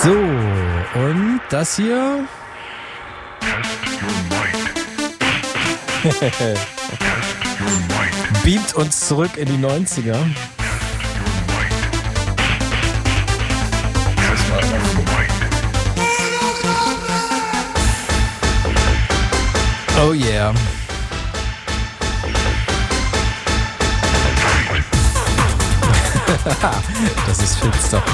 So, und das hier? Beamt uns zurück in die 90er. Oh yeah. Das ist finster.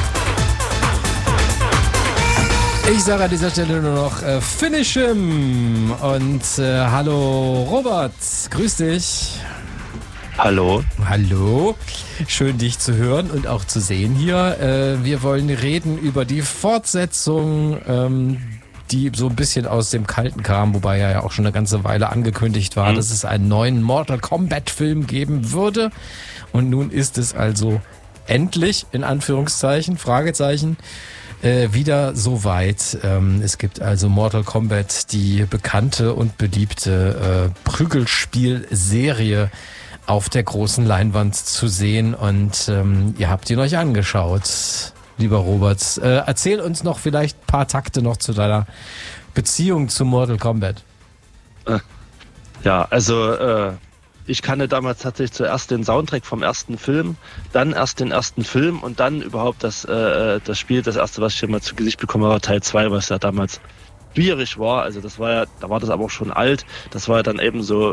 Ich sage an dieser Stelle nur noch Finish him. Und hallo Robert, grüß dich. Hallo. Hallo, schön dich zu hören und auch zu sehen hier. Wir wollen reden über die Fortsetzung, die so ein bisschen aus dem Kalten kam, wobei ja auch schon eine ganze Weile angekündigt war, dass es einen neuen Mortal Kombat Film geben würde. Und nun ist es also endlich, in Anführungszeichen, Fragezeichen, wieder soweit. Es gibt also Mortal Kombat, die bekannte und beliebte Prügelspielserie auf der großen Leinwand zu sehen. Und ihr habt ihn euch angeschaut, lieber Robert. Erzähl uns noch vielleicht ein paar Takte noch zu deiner Beziehung zu Mortal Kombat. Ja, also ich kannte damals tatsächlich zuerst den Soundtrack vom ersten Film, dann erst den ersten Film und dann überhaupt das Spiel. Das erste, was ich hier mal zu Gesicht bekommen habe, war Teil 2, was ja damals schwierig war. Also das war ja, da war das aber auch schon alt. Das war ja dann eben so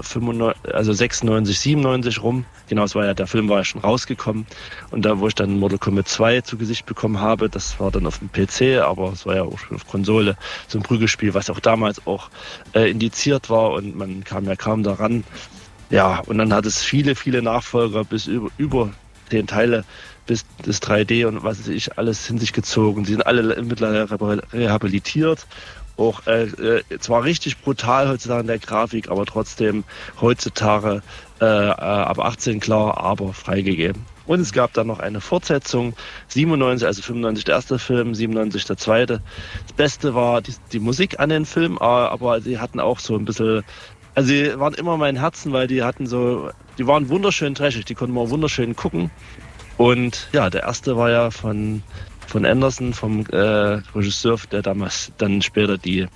96, 97 rum. Genau, der Film war ja schon rausgekommen. Und da, wo ich dann Mortal Kombat 2 zu Gesicht bekommen habe, das war dann auf dem PC, aber es war ja auch schon auf Konsole, so ein Prügelspiel, was auch damals auch indiziert war und man kam ja kaum daran. Ja, und dann hat es viele, viele Nachfolger bis über 10 Teile, bis das 3D und was weiß ich alles in sich gezogen. Die sind alle mittlerweile rehabilitiert. Auch zwar richtig brutal heutzutage in der Grafik, aber trotzdem heutzutage ab 18 klar, aber freigegeben. Und es gab dann noch eine Fortsetzung, 97, also 95 der erste Film, 97 der zweite. Das Beste war die Musik an den Film, aber sie hatten auch so ein bisschen, also sie waren immer mein Herzen, weil die waren wunderschön trashig, die konnten man wunderschön gucken. Und ja, der erste war ja von Anderson, vom Regisseur, der damals dann später die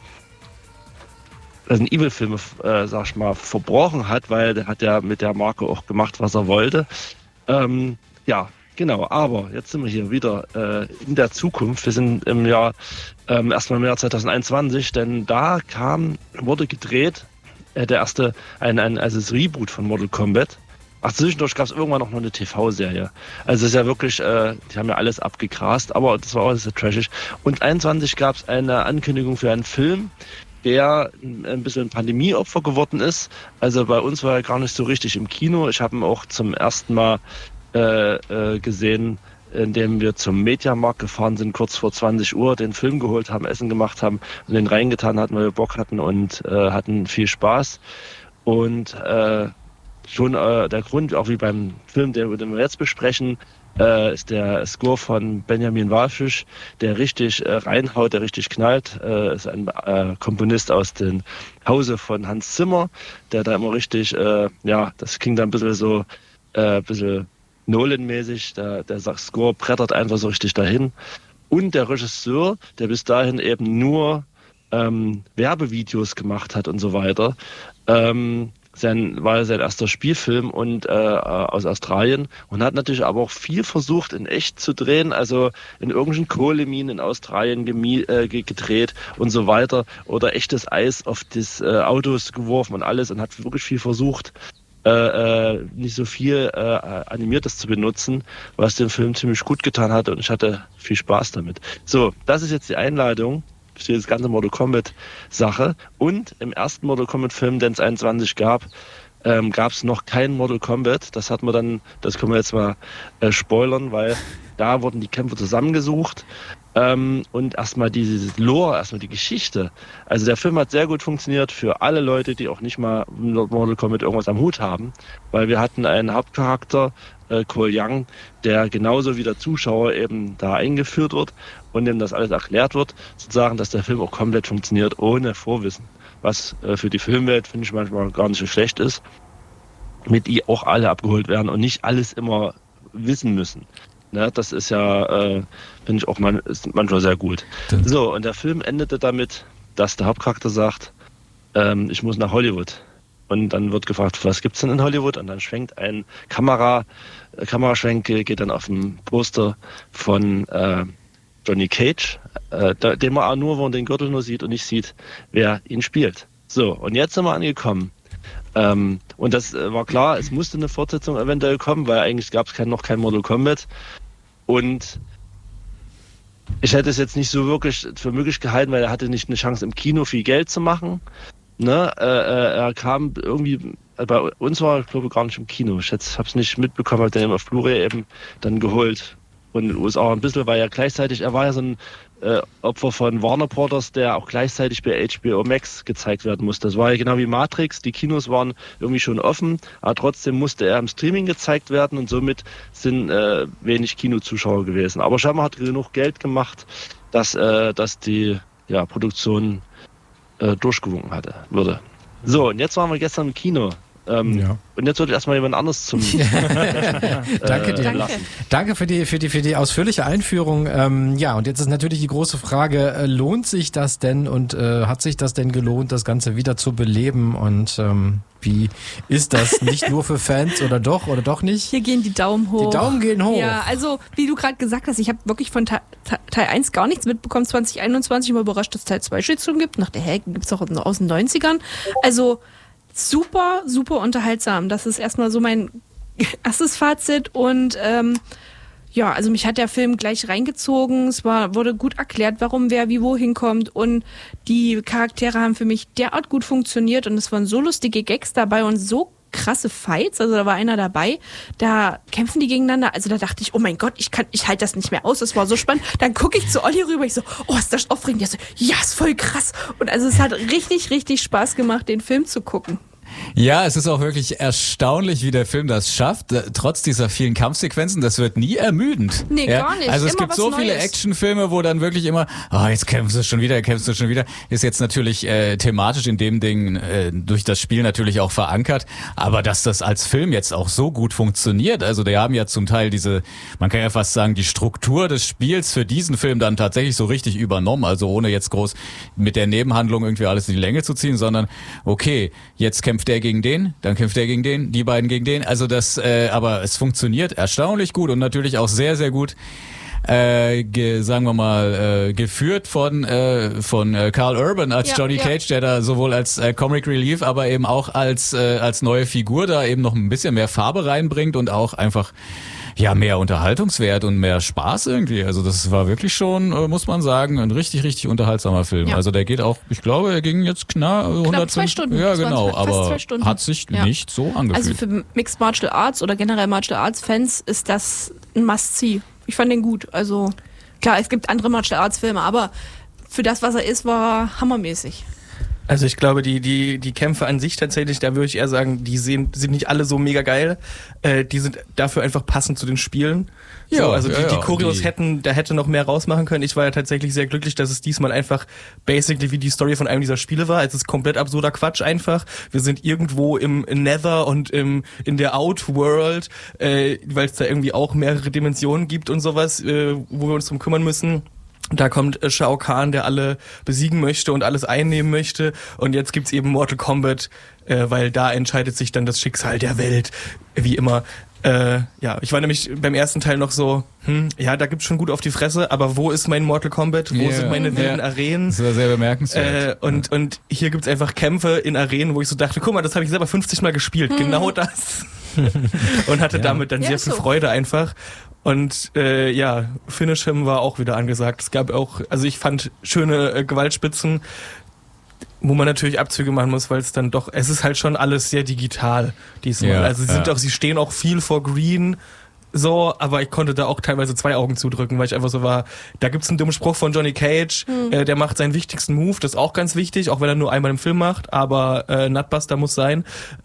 Resident Evil Filme, sag ich mal, verbrochen hat, weil der hat ja mit der Marke auch gemacht, was er wollte. Ja, genau, aber jetzt sind wir hier wieder in der Zukunft. Wir sind im Jahr, erstmal im Jahr 2021, denn da wurde gedreht, der erste, also das Reboot von Mortal Kombat. Ach, zwischendurch gab es irgendwann noch eine TV-Serie. Also es ist ja wirklich, die haben ja alles abgegrast, aber das war auch sehr trashig. Und 21 gab es eine Ankündigung für einen Film, der ein bisschen ein Pandemieopfer geworden ist. Also bei uns war er gar nicht so richtig im Kino. Ich habe ihn auch zum ersten Mal gesehen, indem wir zum Mediamarkt gefahren sind, kurz vor 20 Uhr, den Film geholt haben, Essen gemacht haben und den reingetan hatten, weil wir Bock hatten und hatten viel Spaß. Und schon der Grund, auch wie beim Film, den wir jetzt besprechen, ist der Score von Benjamin Wallfisch, der richtig reinhaut, der richtig knallt. Ist ein Komponist aus dem Hause von Hans Zimmer, der da immer richtig, das klingt dann ein bisschen so, bisschen Nolan-mäßig. Der Score brettert einfach so richtig dahin. Und der Regisseur, der bis dahin eben nur Werbevideos gemacht hat und so weiter, war sein erster Spielfilm und aus Australien und hat natürlich aber auch viel versucht in echt zu drehen, also in irgendwelchen Kohleminen in Australien gedreht und so weiter oder echtes Eis auf das Autos geworfen und alles und hat wirklich viel versucht, nicht so viel Animiertes zu benutzen, was dem Film ziemlich gut getan hat und ich hatte viel Spaß damit. So, das ist jetzt die Einleitung für das ganze Mortal Kombat Sache. Und im ersten Mortal Kombat Film, den es 21 gab, gab es noch kein Mortal Kombat. Das können wir jetzt mal spoilern, weil da wurden die Kämpfe zusammengesucht. Und erstmal dieses Lore, erstmal die Geschichte. Also der Film hat sehr gut funktioniert für alle Leute, die auch nicht mal mit Mortal Kombat irgendwas am Hut haben, weil wir hatten einen Hauptcharakter, Cole Young, der genauso wie der Zuschauer eben da eingeführt wird und dem das alles erklärt wird, sozusagen, dass der Film auch komplett funktioniert ohne Vorwissen. Was für die Filmwelt, finde ich, manchmal gar nicht so schlecht ist, mit die auch alle abgeholt werden und nicht alles immer wissen müssen. Ne, das ist ja, finde ich auch ist manchmal sehr gut. So, und der Film endete damit, dass der Hauptcharakter sagt, ich muss nach Hollywood. Und dann wird gefragt, was gibt's denn in Hollywood? Und dann schwenkt ein Kameraschwenk, geht dann auf den Poster von Johnny Cage, den man auch nur, wo man den Gürtel nur sieht und nicht sieht, wer ihn spielt. So, und jetzt sind wir angekommen. Und das war klar, es musste eine Fortsetzung eventuell kommen, weil eigentlich gab es noch kein Mortal Kombat. Und ich hätte es jetzt nicht so wirklich für möglich gehalten, weil er hatte nicht eine Chance, im Kino viel Geld zu machen. Ne? Er kam irgendwie, bei uns war er, glaube ich, gar nicht im Kino. Ich habe es nicht mitbekommen, habe den auf Blu-ray eben dann geholt. Und in den USA ein bisschen, weil er war ja so ein Opfer von Warner Brothers, der auch gleichzeitig bei HBO Max gezeigt werden musste. Das war ja genau wie Matrix, die Kinos waren irgendwie schon offen, aber trotzdem musste er im Streaming gezeigt werden und somit sind wenig Kinozuschauer gewesen. Aber scheinbar hat er genug Geld gemacht, dass die Produktion durchgewunken wurde. So, und jetzt waren wir gestern im Kino. Und jetzt wird erstmal jemand anderes zum Danke dir. Lassen. Danke für die ausführliche Einführung. Und jetzt ist natürlich die große Frage, lohnt sich das denn und hat sich das denn gelohnt, das Ganze wieder zu beleben und wie ist das nicht nur für Fans oder doch nicht? Hier gehen die Daumen hoch. Die Daumen gehen hoch. Ja, also wie du gerade gesagt hast, ich habe wirklich von Teil 1 gar nichts mitbekommen. 2021 war überrascht, dass Teil 2 schon gibt. Nach der Hälfte gibt es auch aus den 90ern. Also super, super unterhaltsam. Das ist erstmal so mein erstes Fazit und also mich hat der Film gleich reingezogen. Es wurde gut erklärt, warum wer wie wohin kommt und die Charaktere haben für mich derart gut funktioniert und es waren so lustige Gags dabei und so krasse Fights, also da war einer dabei, da kämpfen die gegeneinander, also da dachte ich, oh mein Gott, ich halte das nicht mehr aus, das war so spannend, dann gucke ich zu Olli rüber, ich so, oh, ist das aufregend, der so, ja, ist voll krass und also es hat richtig, richtig Spaß gemacht, den Film zu gucken. Ja, es ist auch wirklich erstaunlich, wie der Film das schafft, trotz dieser vielen Kampfsequenzen, das wird nie ermüdend. Nee, gar nicht. Also es immer gibt so viele Neues. Actionfilme, wo dann wirklich immer, jetzt kämpfst du schon wieder, ist jetzt natürlich thematisch in dem Ding durch das Spiel natürlich auch verankert, aber dass das als Film jetzt auch so gut funktioniert, also die haben ja zum Teil man kann ja fast sagen, die Struktur des Spiels für diesen Film dann tatsächlich so richtig übernommen, also ohne jetzt groß mit der Nebenhandlung irgendwie alles in die Länge zu ziehen, sondern okay, jetzt kämpft der gegen den, dann kämpft der gegen den, die beiden gegen den. Also aber es funktioniert erstaunlich gut und natürlich auch sehr, sehr gut, sagen wir mal, geführt von Carl Urban als Johnny Cage, der da sowohl als Comic Relief, aber eben auch als neue Figur da eben noch ein bisschen mehr Farbe reinbringt und auch einfach mehr Unterhaltungswert und mehr Spaß irgendwie. Also das war wirklich schon, muss man sagen, ein richtig, richtig unterhaltsamer Film. Ja. Also der geht auch, ich glaube, er ging jetzt knapp 2 Stunden. Ja, genau, aber hat sich nicht so angefühlt. Also für Mixed Martial Arts oder generell Martial Arts Fans ist das ein Must-See. Ich fand den gut. Also klar, es gibt andere Martial Arts Filme, aber für das, was er ist, war er hammermäßig. Also ich glaube, die Kämpfe an sich tatsächlich, da würde ich eher sagen, die sind nicht alle so mega geil. Die sind dafür einfach passend zu den Spielen. Ja, so, also die Choreos hätte noch mehr rausmachen können. Ich war ja tatsächlich sehr glücklich, dass es diesmal einfach basically wie die Story von einem dieser Spiele war. Es ist komplett absurder Quatsch einfach. Wir sind irgendwo im Nether und in der Outworld, weil es da irgendwie auch mehrere Dimensionen gibt und sowas, wo wir uns drum kümmern müssen. Da kommt Shao Kahn, der alle besiegen möchte und alles einnehmen möchte. Und jetzt gibt's eben Mortal Kombat, weil da entscheidet sich dann das Schicksal der Welt, wie immer. Ich war nämlich beim ersten Teil noch so, da gibt's schon gut auf die Fresse, aber wo ist mein Mortal Kombat? Wo sind meine wilden Arenen? Das war sehr bemerkenswert. Und hier gibt's einfach Kämpfe in Arenen, wo ich so dachte, guck mal, das habe ich selber 50 Mal gespielt. Genau das. Und hatte damit dann sehr viel Freude einfach. Und Finish Him war auch wieder angesagt. Es gab auch, also ich fand schöne Gewaltspitzen, wo man natürlich Abzüge machen muss, weil es ist halt schon alles sehr digital diesmal. Ja, also sie stehen auch viel vor Green, so, aber ich konnte da auch teilweise 2 Augen zudrücken, weil ich einfach so war, da gibt's einen dummen Spruch von Johnny Cage, der macht seinen wichtigsten Move, das ist auch ganz wichtig, auch wenn er nur einmal im Film macht, aber Nutbuster muss sein.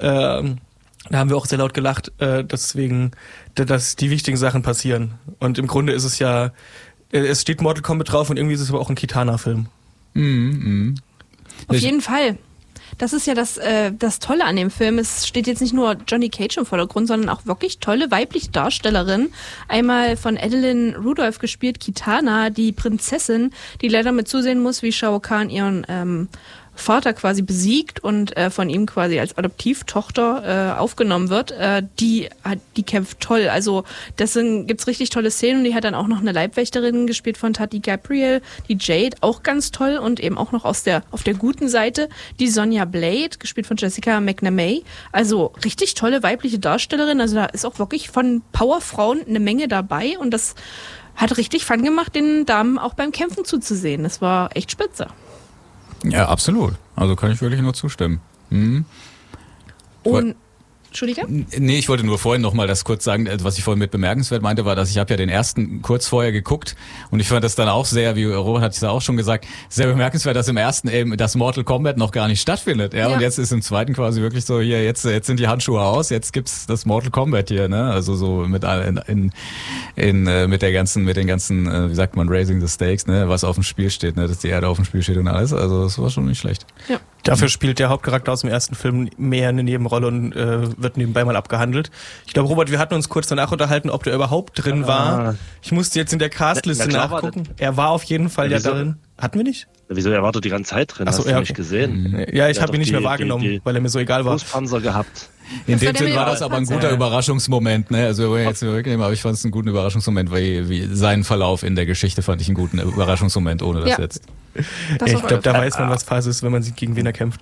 Da haben wir auch sehr laut gelacht, deswegen, dass die wichtigen Sachen passieren. Und im Grunde ist es ja, es steht Mortal Kombat drauf und irgendwie ist es aber auch ein Kitana-Film. Auf jeden Fall. das ist ja das Tolle an dem Film. Es steht jetzt nicht nur Johnny Cage im Vordergrund, sondern auch wirklich tolle weibliche Darstellerinnen. Einmal von Adeline Rudolph gespielt, Kitana, die Prinzessin, die leider mit zusehen muss, wie Shao Kahn ihren Vater quasi besiegt und von ihm quasi als Adoptivtochter aufgenommen wird. Die kämpft toll. Also deswegen gibt's richtig tolle Szenen. Und die hat dann auch noch eine Leibwächterin gespielt von Tati Gabriel, die Jade, auch ganz toll und eben auch noch auf der guten Seite die Sonja Blade, gespielt von Jessica McNamee. Also richtig tolle weibliche Darstellerin. Also da ist auch wirklich von Powerfrauen eine Menge dabei und das hat richtig Fun gemacht, den Damen auch beim Kämpfen zuzusehen. Das war echt spitze. Ja, absolut. Also kann ich wirklich nur zustimmen. Mhm. Und Entschuldige? Nee, ich wollte nur vorhin nochmal das kurz sagen, was ich vorhin mit bemerkenswert meinte, war, dass ich habe ja den ersten kurz vorher geguckt und ich fand das dann auch sehr, wie Robert hat es ja auch schon gesagt, sehr bemerkenswert, dass im ersten eben das Mortal Kombat noch gar nicht stattfindet. Ja? Und jetzt ist im zweiten quasi wirklich so, hier, jetzt sind die Handschuhe aus, jetzt gibt's das Mortal Kombat hier, ne? Also so mit den ganzen, wie sagt man, raising the stakes, ne? Was auf dem Spiel steht, ne? Dass die Erde auf dem Spiel steht und alles. Also das war schon nicht schlecht. Ja. Dafür spielt der Hauptcharakter aus dem ersten Film mehr eine Nebenrolle und wird nebenbei mal abgehandelt. Ich glaube, Robert, wir hatten uns kurz danach unterhalten, ob der überhaupt drin war. Ich musste jetzt in der Castliste nachgucken. Er war auf jeden Fall ja drin. Hatten wir nicht? Wieso, er war doch die ganze Zeit drin, hast du nicht gesehen? Ja, ich habe ihn nicht mehr wahrgenommen, weil er mir so egal war. Fußpanzer gehabt. In dem Sinn war das aber ein guter Überraschungsmoment, ne? Also jetzt zurücknehmen, aber ich fand es einen guten Überraschungsmoment, weil wie seinen Verlauf in der Geschichte fand ich einen guten Überraschungsmoment, ohne das jetzt. Ich glaube, da weiß man, was Phase ist, wenn man sieht, gegen wen er kämpft.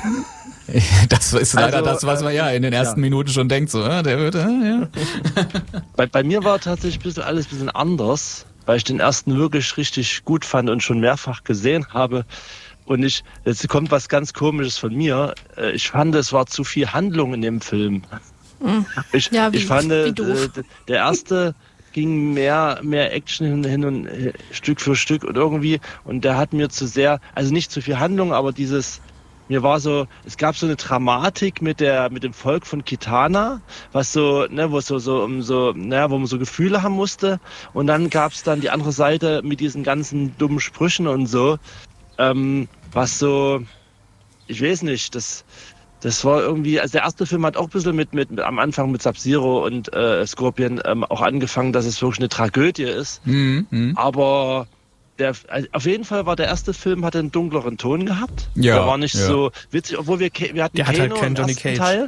Das ist leider das, was man ja in den ersten Minuten schon denkt, so, der wird, ja. Bei mir war tatsächlich alles ein bisschen anders, weil ich den ersten wirklich richtig gut fand und schon mehrfach gesehen habe. Und jetzt kommt was ganz Komisches von mir. Ich fand, es war zu viel Handlung in dem Film. Ich fand, der erste ging mehr Action hin und Stück für Stück und irgendwie. Und der hat mir zu sehr, also nicht zu viel Handlung, aber mir war so, es gab so eine Dramatik mit dem Volk von Kitana, was so, ne, wo man so Gefühle haben musste. Und dann gab's dann die andere Seite mit diesen ganzen dummen Sprüchen und so. Was so, ich weiß nicht, das war irgendwie, also der erste Film hat auch ein bisschen mit am Anfang mit Sub-Zero und Scorpion auch angefangen, dass es wirklich eine Tragödie ist. Aber auf jeden Fall war der erste Film, hatte einen dunkleren Ton gehabt. Ja, der war nicht so witzig, obwohl wir hatten der Kano hat halt keinen im Johnny ersten Cage. Teil.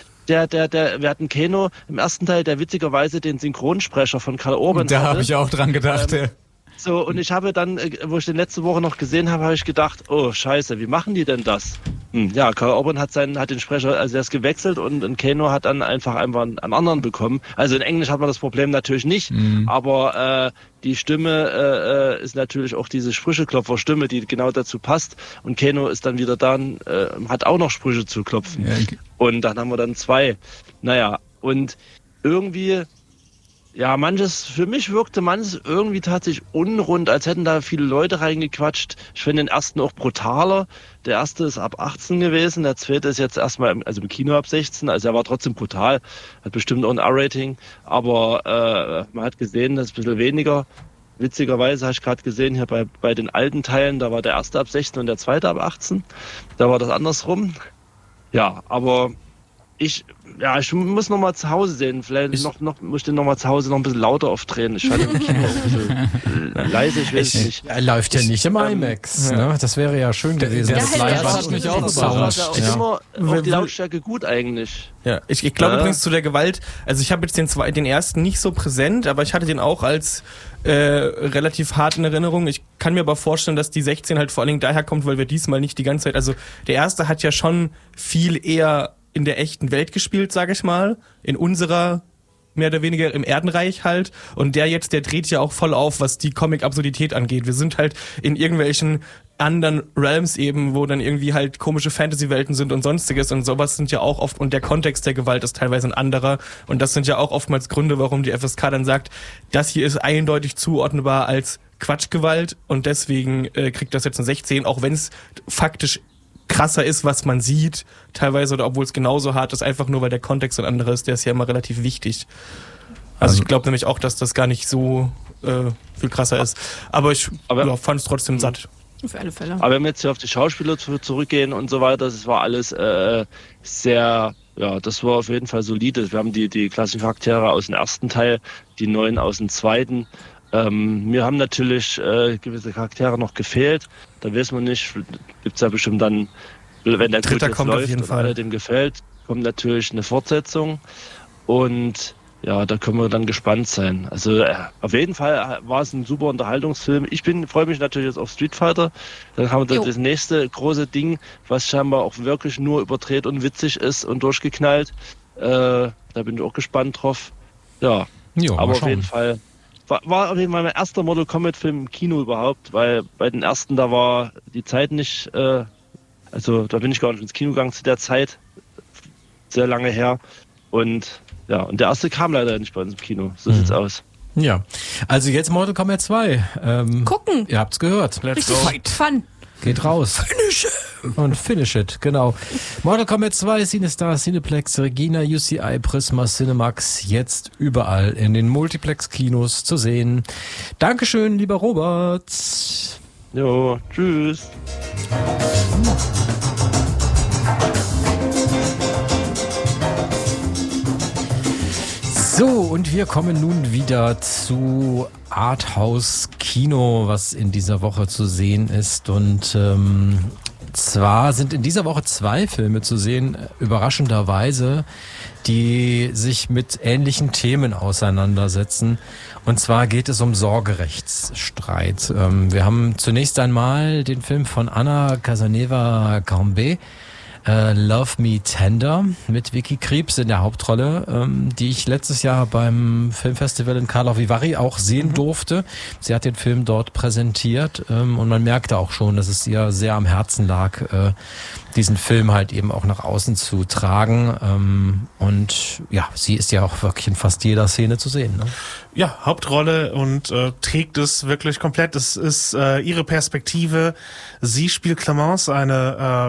Wir hatten Kano im ersten Teil, der witzigerweise den Synchronsprecher von Karl Urban Da hatte. habe ich auch dran gedacht, ja. So, und ich habe dann, wo ich den letzte Woche noch gesehen habe, habe ich gedacht, oh scheiße, wie machen die denn das? Ja, Karl Urban hat den Sprecher, also er ist gewechselt und Kano hat dann einfach einen anderen bekommen. Also in Englisch hat man das Problem natürlich nicht, aber die Stimme ist natürlich auch diese Sprücheklopfer-Stimme, die genau dazu passt. Und Kano ist dann wieder da und hat auch noch Sprüche zu klopfen. Ja. Und dann haben wir dann 2. Naja, und irgendwie... Ja, für mich wirkte manches irgendwie tatsächlich unrund, als hätten da viele Leute reingequatscht. Ich finde den ersten auch brutaler. Der erste ist ab 18 gewesen, der zweite ist jetzt erstmal im Kino ab 16, also er war trotzdem brutal, hat bestimmt auch ein R-Rating, aber man hat gesehen, das ist ein bisschen weniger. Witzigerweise habe ich gerade gesehen, hier bei den alten Teilen, da war der erste ab 16 und der zweite ab 18. Da war das andersrum. Ja, aber ich muss noch mal zu Hause sehen. Vielleicht muss ich den noch mal zu Hause noch ein bisschen lauter aufdrehen. Ich fand den Kino auch ein bisschen leise, ich weiß nicht. Er läuft ja nicht im IMAX. Ne? Das wäre ja schön gewesen. Das hat mich auch überrascht. Ist immer auch die Lautstärke gut eigentlich. Ja, ich glaube übrigens zu der Gewalt, also ich habe jetzt den ersten nicht so präsent, aber ich hatte den auch als relativ hart in Erinnerung. Ich kann mir aber vorstellen, dass die 16 halt vor allen Dingen daher kommt, weil wir diesmal nicht die ganze Zeit, also der erste hat ja schon viel eher in der echten Welt gespielt, sage ich mal, in unserer mehr oder weniger im Erdenreich halt, und der dreht ja auch voll auf, was die Comic-Absurdität angeht. Wir sind halt in irgendwelchen anderen Realms eben, wo dann irgendwie halt komische Fantasy-Welten sind und sonstiges, und sowas sind ja auch oft, und der Kontext der Gewalt ist teilweise ein anderer, und das sind ja auch oftmals Gründe, warum die FSK dann sagt, das hier ist eindeutig zuordnbar als Quatschgewalt, und deswegen kriegt das jetzt eine 16, auch wenn es faktisch krasser ist, was man sieht, teilweise, oder obwohl es genauso hart ist, einfach nur, weil der Kontext ein anderer ist, der ist ja immer relativ wichtig. Also ich glaube nämlich auch, dass das gar nicht so viel krasser ist. Aber ich fand es trotzdem satt. Auf alle Fälle. Aber wenn wir jetzt hier auf die Schauspieler zurückgehen und so weiter, das war alles sehr, ja, das war auf jeden Fall solide. Wir haben die klassischen Charaktere aus dem ersten Teil, die neuen aus dem zweiten. Mir haben natürlich gewisse Charaktere noch gefehlt. Da weiß man nicht, gibt's ja bestimmt dann, wenn der Dritter Gut jetzt kommt auf läuft jeden und Fall. dem gefällt, kommt natürlich eine Fortsetzung. Und ja, da können wir dann gespannt sein. Also auf jeden Fall war es ein super Unterhaltungsfilm. Ich freue mich natürlich jetzt auf Street Fighter. Dann haben wir das nächste große Ding, was scheinbar auch wirklich nur überdreht und witzig ist und durchgeknallt. Da bin ich auch gespannt drauf. Ja, Jo, aber mal auf schauen. jeden Fall war auf jeden Fall mein erster Mortal Kombat Film im Kino überhaupt, weil bei den ersten da war die Zeit nicht, also da bin ich gar nicht ins Kino gegangen zu der Zeit, sehr lange her. Und ja, und der erste kam leider nicht bei uns im Kino. So sieht's aus. Ja, also jetzt Mortal Kombat 2. Gucken. Ihr habt's gehört. Let's Richtig go. Fun. Geht raus. Und finish it, genau. Mortal Kombat 2, CineStar, Cineplex, Regina, UCI, Prisma, Cinemax, jetzt überall in den Multiplex-Kinos zu sehen. Dankeschön, lieber Robert. Jo, tschüss. So, und wir kommen nun wieder zu Arthouse Kino, was in dieser Woche zu sehen ist. Und zwar sind in dieser Woche 2 Filme zu sehen, überraschenderweise, die sich mit ähnlichen Themen auseinandersetzen. Und zwar geht es um Sorgerechtsstreit. Wir haben zunächst einmal den Film von Anna Casanova-Cambé, Love Me Tender mit Vicky Krieps in der Hauptrolle, die ich letztes Jahr beim Filmfestival in Karlovy Vary auch sehen durfte. Sie hat den Film dort präsentiert und man merkte auch schon, dass es ihr sehr am Herzen lag, diesen Film halt eben auch nach außen zu tragen. Und ja, sie ist ja auch wirklich in fast jeder Szene zu sehen. Ne? Ja, Hauptrolle und trägt es wirklich komplett. Es ist ihre Perspektive. Sie spielt Clemence, eine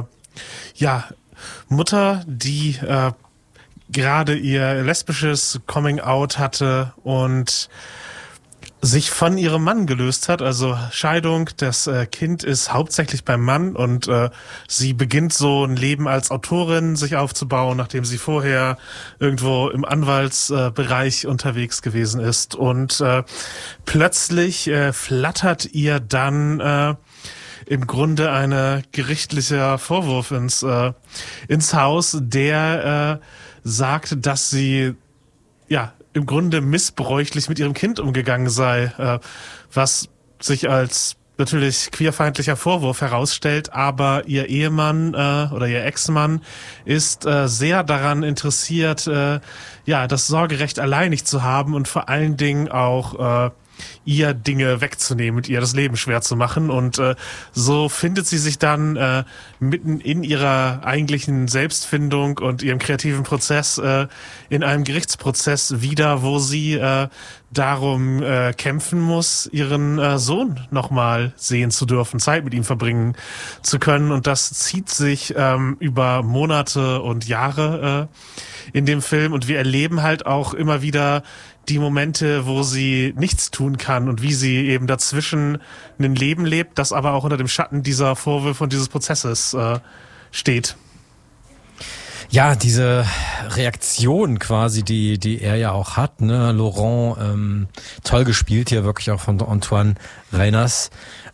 Mutter, die gerade ihr lesbisches Coming-out hatte und sich von ihrem Mann gelöst hat, also Scheidung, das Kind ist hauptsächlich beim Mann und sie beginnt so ein Leben als Autorin sich aufzubauen, nachdem sie vorher irgendwo im Anwaltsbereich unterwegs gewesen ist und plötzlich flattert ihr dann im Grunde ein gerichtlicher Vorwurf ins Haus, der sagt, dass sie im Grunde missbräuchlich mit ihrem Kind umgegangen sei, was sich als natürlich queerfeindlicher Vorwurf herausstellt, aber ihr Ehemann oder ihr Ex-Mann ist sehr daran interessiert, das Sorgerecht alleinig zu haben und vor allen Dingen auch ihr Dinge wegzunehmen, mit ihr das Leben schwer zu machen. Und so findet sie sich dann mitten in ihrer eigentlichen Selbstfindung und ihrem kreativen Prozess in einem Gerichtsprozess wieder, wo sie darum kämpfen muss, ihren Sohn nochmal sehen zu dürfen, Zeit mit ihm verbringen zu können. Und das zieht sich über Monate und Jahre in dem Film. Und wir erleben halt auch immer wieder die Momente, wo sie nichts tun kann und wie sie eben dazwischen ein Leben lebt, das aber auch unter dem Schatten dieser Vorwürfe und dieses Prozesses steht. Ja, diese Reaktion quasi, die er ja auch hat, ne, Laurent, toll gespielt hier wirklich auch von Antoine Reiners,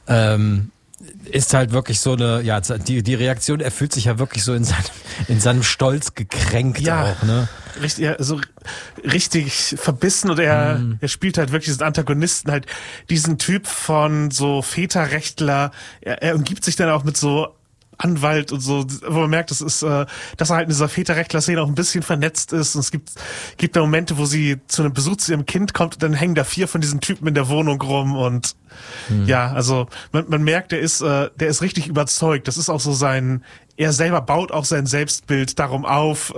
ist halt wirklich so eine, ja, die Reaktion, er fühlt sich ja wirklich so in seinem Stolz gekränkt auch, ne? Richtig verbissen und er spielt halt wirklich diesen Antagonisten, halt diesen Typ von so Väterrechtler, er umgibt sich dann auch mit so Anwalt und so, wo man merkt, dass er halt in dieser Väterrechtler-Szene auch ein bisschen vernetzt ist. Und es gibt da Momente, wo sie zu einem Besuch zu ihrem Kind kommt und dann hängen da 4 von diesen Typen in der Wohnung rum und also man merkt, der ist richtig überzeugt. Das ist auch so er selber baut auch sein Selbstbild darum auf,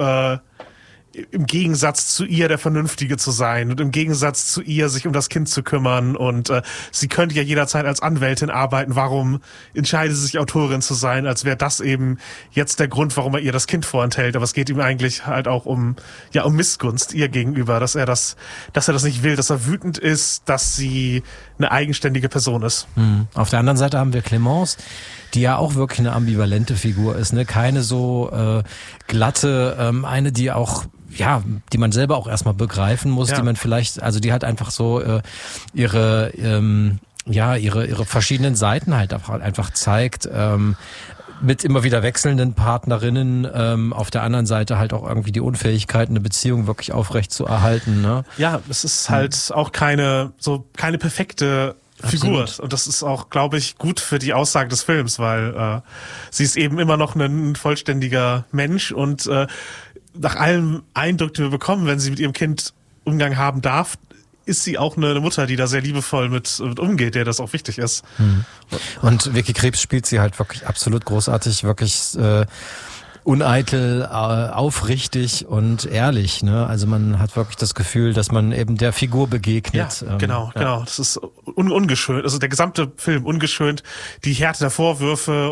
im Gegensatz zu ihr der Vernünftige zu sein und im Gegensatz zu ihr sich um das Kind zu kümmern und sie könnte ja jederzeit als Anwältin arbeiten. Warum entscheidet sie sich Autorin zu sein, als wäre das eben jetzt der Grund, warum er ihr das Kind vorenthält. Aber es geht ihm eigentlich halt auch um Missgunst ihr gegenüber, dass er das nicht will, dass er wütend ist, dass sie eine eigenständige Person ist. Auf der anderen Seite haben wir Clemence, die ja auch wirklich eine ambivalente Figur ist, ne? Keine so glatte, eine, die auch, ja, die man selber auch erstmal begreifen muss, Ja. die man vielleicht, also die hat einfach so ihre verschiedenen Seiten halt auch einfach zeigt, mit immer wieder wechselnden Partnerinnen, auf der anderen Seite halt auch irgendwie die Unfähigkeit, eine Beziehung wirklich aufrecht zu erhalten, ne? Ja, es ist halt auch keine perfekte Figur. Absolut. Und das ist auch, glaube ich, gut für die Aussage des Films, weil sie ist eben immer noch ein vollständiger Mensch und nach allem Eindruck, den wir bekommen, wenn sie mit ihrem Kind Umgang haben darf, ist sie auch eine Mutter, die da sehr liebevoll mit umgeht, der das auch wichtig ist. Und Vicky Krebs spielt sie halt wirklich absolut großartig, wirklich uneitel, aufrichtig und ehrlich, ne? Also man hat wirklich das Gefühl, dass man eben der Figur begegnet. Ja, genau. Das ist ungeschönt. Also der gesamte Film ungeschönt. Die Härte der Vorwürfe